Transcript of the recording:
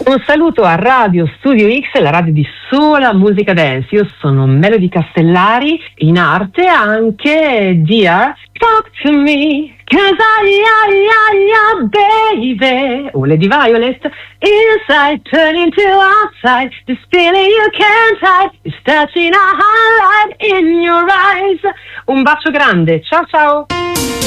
Un saluto a Radio Studio X, la radio di sola musica dance. Io sono Melody Castellari, in arte anche Dear Talk to Me, cause baby, o Lady Violet, inside turning to outside, this feeling you can't hide, is touching a highlight in your eyes. Un bacio grande, ciao ciao!